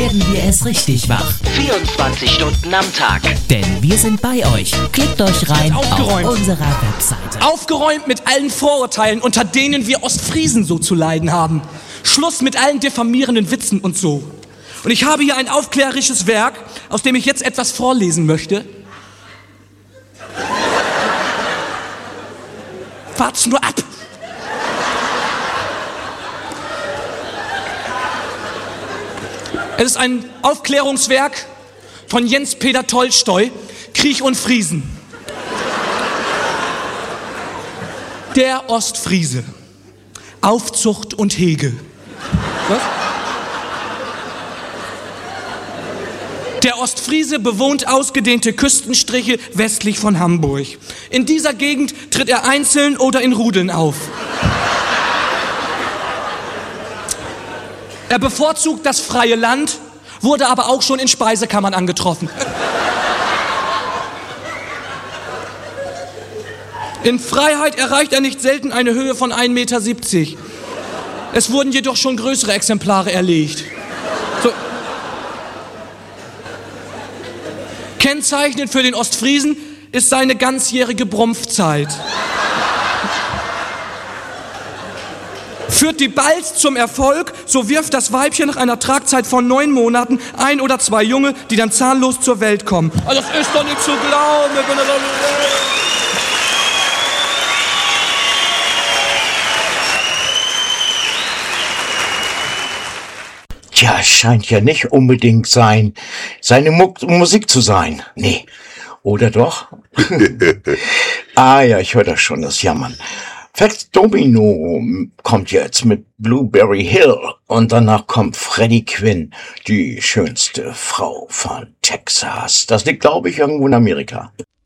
werden wir es richtig wach. 24 Stunden am Tag. Denn wir sind bei euch. Klickt euch rein auf unserer Webseite. Aufgeräumt mit allen Vorurteilen, unter denen wir Ostfriesen so zu leiden haben. Schluss mit allen diffamierenden Witzen und so. Und ich habe hier ein aufklärerisches Werk, aus dem ich jetzt etwas vorlesen möchte. Wart's nur ab! Es ist ein Aufklärungswerk von Jens Peter Tolstoi, Krieg und Friesen. Der Ostfriese. Aufzucht und Hege. Was? Der Ostfriese bewohnt ausgedehnte Küstenstriche westlich von Hamburg. In dieser Gegend tritt er einzeln oder in Rudeln auf. Er bevorzugt das freie Land, wurde aber auch schon in Speisekammern angetroffen. In Freiheit erreicht er nicht selten eine Höhe von 1,70 Meter. Es wurden jedoch schon größere Exemplare erlegt. So. Kennzeichnend für den Ostfriesen ist seine ganzjährige Brumpfzeit. Führt die Balz zum Erfolg, so wirft das Weibchen nach einer Tragzeit von 9 Monaten 1 oder 2 Junge, die dann zahnlos zur Welt kommen. Also das ist doch nicht zu glauben. Tja, scheint ja nicht unbedingt seine Musik zu sein. Nee. Oder doch? Ah ja, ich höre das schon, das Jammern. Fats Domino kommt jetzt mit Blueberry Hill und danach kommt Freddie Quinn, die schönste Frau von Texas. Das liegt, glaube ich, irgendwo in Amerika.